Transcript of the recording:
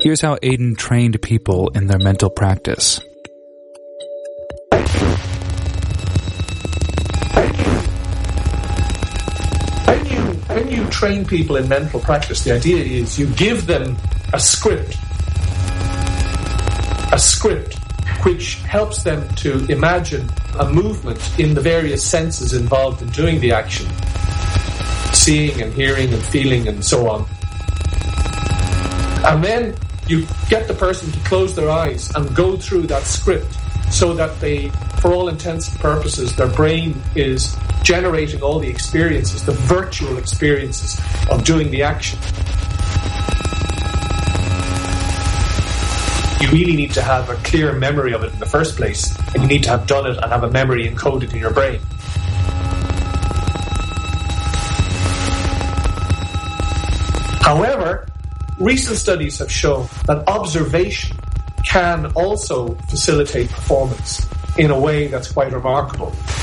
Here's how Aidan trained people in their mental practice. When you train people in mental practice, the idea is you give them a script which helps them to imagine a movement in the various senses involved in doing the action, seeing and hearing and feeling and so on. And then you get the person to close their eyes and go through that script so that they, for all intents and purposes, their brain is generating all the experiences, the virtual experiences of doing the action. You really need to have a clear memory of it in the first place, and you need to have done it and have a memory encoded in your brain. However, recent studies have shown that observation can also facilitate performance in a way that's quite remarkable.